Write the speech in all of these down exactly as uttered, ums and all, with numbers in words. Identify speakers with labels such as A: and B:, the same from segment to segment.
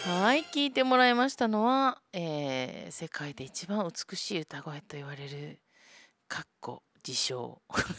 A: はい、聞いてもらいましたのは、えー世界で一番美しい歌声と言われる、かっこ自称。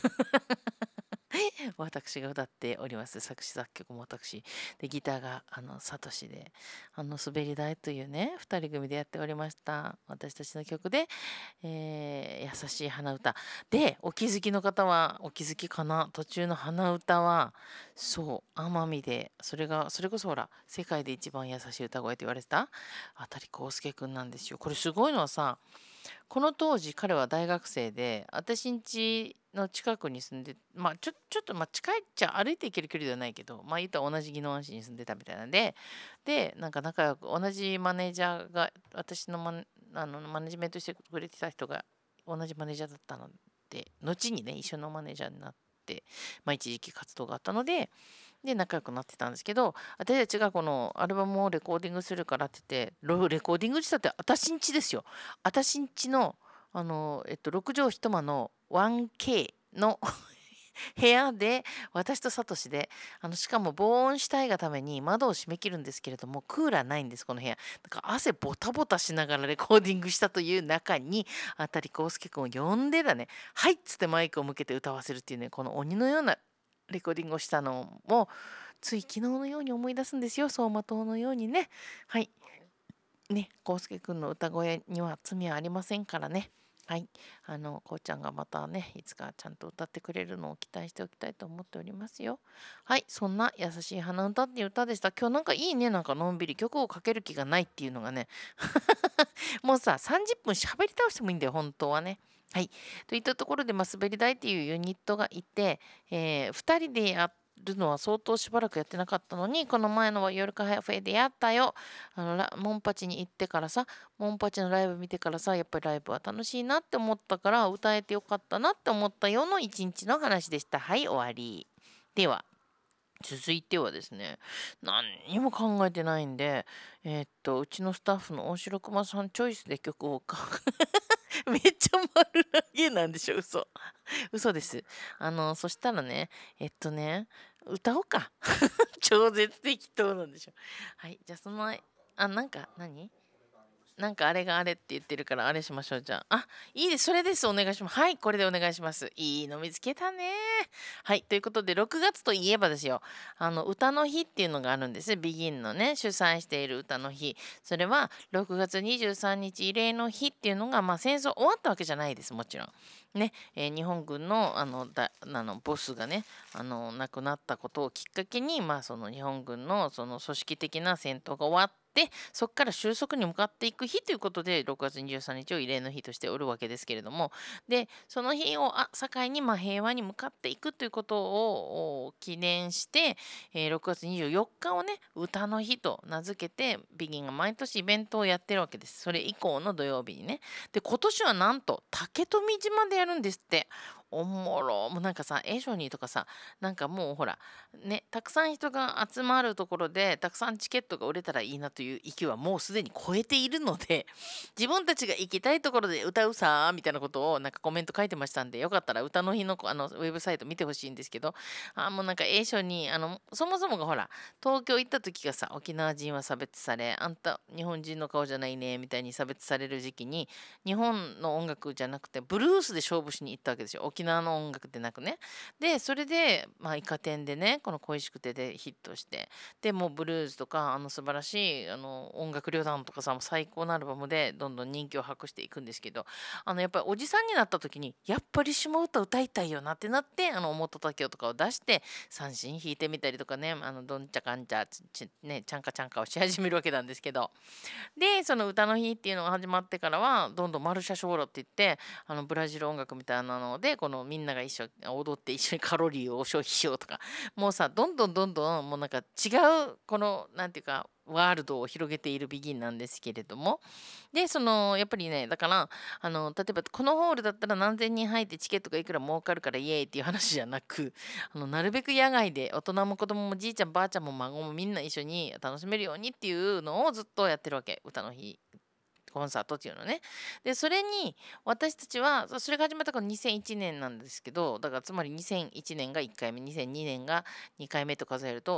A: 私が歌っております。作詞作曲も私。で、ギターが、あの、サトシで、あの、滑り台というね、二人組でやっておりました。私たちの曲で、えー優しい鼻歌。で、お気づきの方は、お気づきかな、途中の鼻歌は、そう、奄美で、それが、それこそほら、世界で一番優しい歌声って言われてた、あたりこうすけくんなんですよ。これすごいのはさ、この当時彼は大学生で、私ん家の近くに住んで、まあちょちょっとまあ近いっちゃ歩いて行ける距離ではないけど、まあ言ったら同じ宜野湾市に住んでたみたいなんで、で、なんか仲良く同じマネージャーが、私のマネあのマネジメントしてくれてた人が同じマネージャーだったので、後にね、一緒のマネージャーになって、まあ一時期活動があったので、で、仲良くなってたんですけど、私たちがこのアルバムをレコーディングするからって言って、ロレコーディングしたって私んちですよ。私んちの、あの、えっと、ろく畳一間の ワンケー の部屋で、私とサトシで、あの、しかも防音したいがために窓を閉め切るんですけれども、クーラーないんです、この部屋。だから汗ボタボタしながらレコーディングしたという中に、あたりこうすけくんを呼んでだね、はいっつってマイクを向けて歌わせるっていうね、この鬼のようなレコーディングをしたのも、つい昨日のように思い出すんですよ。走馬灯のようにね。はい。ね、こうすけくんの歌声には罪はありませんからね。はい。あの、こうちゃんがまたね、いつかちゃんと歌ってくれるのを期待しておきたいと思っておりますよ。はい。そんな優しい鼻歌っていう歌でした。今日なんかいいね。なんかのんびり曲をかける気がないっていうのがね。もうさ、さんじゅっぷん喋り倒してもいいんだよ、本当はね。はい。といったところで、まあ、滑り台っていうユニットがいて、えー、ふたりでやるのは相当しばらくやってなかったのに、この前のは夜カフェでやったよ。あの、ラモンパチに行ってからさ、モンパチのライブ見てからさ、やっぱりライブは楽しいなって思ったから、歌えてよかったなって思ったよの一日の話でした。はい、終わり。では。続いてはですね、何にも考えてないんで、えーっと、うちのスタッフの大城熊さんチョイスで曲をかめっちゃ丸投げなんでしょ、嘘。嘘です。あの、そしたらね、えっとね、歌おうか。超絶適当なんでしょ。はい、じゃあその、あ、なんか何、なんかあれがあれって言ってるからあれしましょう。じゃあ。あ、いいです。それです。お願いします。はい、これでお願いします。いいの見つけたね。はい、ということで、ろくがつといえばですよ。あの、歌の日っていうのがあるんです。ビギンのね、主催している歌の日。それは、ろくがつにじゅうさんにち慰霊の日っていうのが、まあ、戦争終わったわけじゃないです。もちろん。ね、えー日本軍の、あの、だあのボスがね、あの、亡くなったことをきっかけに、まあ、その日本軍の、その組織的な戦闘が終わって、で、そこから収束に向かっていく日ということで、ろくがつにじゅうさんにちを慰霊の日としておるわけですけれども、で、その日をあ境に、まあ、平和に向かっていくということをお記念して、えーろくがつにじゅうよっかをね、歌の日と名付けて、ビギンが毎年イベントをやってるわけです。それ以降の土曜日にね。で、今年はなんと、竹富島でやるんですって。おもろ。もうなんかさ、エイショニーとかさ、なんかもうほら、ね、たくさん人が集まるところで、たくさんチケットが売れたらいいなという域はもうすでに超えているので、自分たちが行きたいところで歌うさーみたいなことをなんかコメント書いてましたんで、よかったら歌の日のあのウェブサイト見てほしいんですけど、あーもうなんか A 賞に、あの、そもそもがほら、東京行った時がさ、沖縄人は差別され、あんた日本人の顔じゃないねみたいに差別される時期に、日本の音楽じゃなくて、ブルースで勝負しに行ったわけですよ。沖縄の音楽でなくね。で、それで、まあ、イカ天でね、この恋しくてでヒットして、で、もうブルースとか、あの素晴らしい、あの、音楽旅団とかさ、最高なアルバムでどんどん人気を博していくんですけど、あの、やっぱりおじさんになった時に、やっぱり下歌歌いたいよなってなって、あの、表竹雄とかを出して、三振弾いてみたりとかね、あの、どんちゃかんちゃ、ちちね、ちゃんかちゃんかをし始めるわけなんですけど、で、その歌の日っていうのが始まってからは、どんどんマルシャショーロって言って、あのブラジル音楽みたいなので、このみんなが一緒に踊って一緒にカロリーを消費しようとか、もうさ、どんどんどんどんもうなんか違う、この、なんていうか、ワールドを広げているビギンなんですけれども。で、その、やっぱりね、だから、あの、例えばこのホールだったら何千人入ってチケットがいくら儲かるからイエーイっていう話じゃなく、あの、なるべく野外で大人も子供もじいちゃんばあちゃんも孫もみんな一緒に楽しめるようにっていうのをずっとやってるわけ。歌の日。コンサートっていうのね。で、それに私たちは、そそれが始まったのがにせんいちねんなんですけど、だからつまりにせんいちねんがいっかいめ、にせんにねんがにかいめと数えると、